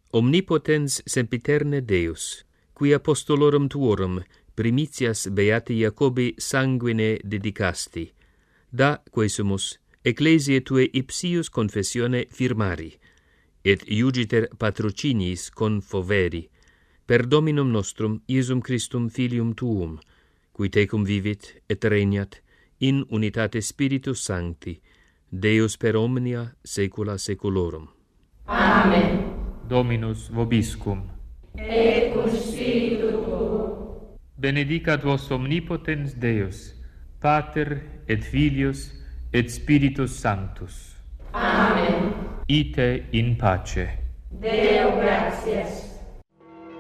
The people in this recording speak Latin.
Omnipotens sempiterne Deus, qui apostolorum tuorum primitias beati Jacobi sanguine dedicasti, da quae sumus ecclesiae tue ipsius confessione firmari, et iugiter patrocinis confoveri, per Dominum nostrum Iesum Christum Filium tuum, qui tecum vivit et regnat in unitate Spiritus Sancti, Deus per omnia saecula saeculorum. Amen. Dominus vobiscum. Et cum spiritu tuo. Benedicat vos omnipotens Deus, Pater et Filius et Spiritus Sanctus. Amen. Ite in pace. Deo gratias.